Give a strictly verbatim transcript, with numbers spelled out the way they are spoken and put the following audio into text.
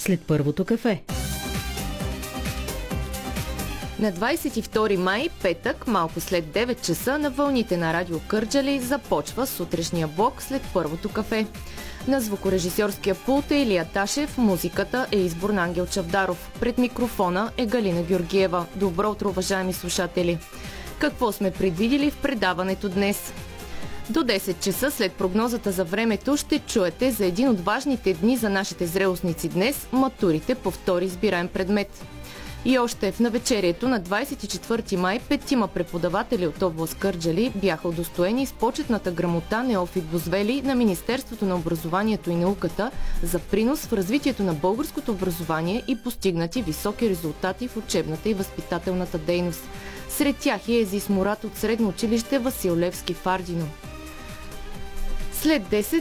след първото кафе. На двадесет и втори май, петък, малко след девет часа, на вълните на Радио Кърджали започва сутрешния блок след първото кафе. На звукорежисьорския пулт е Илия Ташев, музиката е избор на Ангел Чавдаров. Пред микрофона е Галина Георгиева. Добро утро, уважаеми слушатели! Какво сме предвидили в предаването днес? До десет часа след прогнозата за времето ще чуете за един от важните дни за нашите зрелостници днес – матурите по втори избираем предмет. И още в навечерието на двадесет и четвърти май петима преподаватели от област Кърджали бяха удостоени с почетната грамота Неофит Бозвели на Министерството на образованието и науката за принос в развитието на българското образование и постигнати високи резултати в учебната и възпитателната дейност. Сред тях е Езис Мурат от средно училище Васил Левски в Ардино. След десет